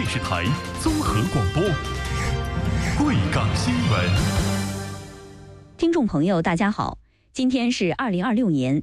视台综合广播，贵港新闻。 听众朋友，大家好，今天是2026年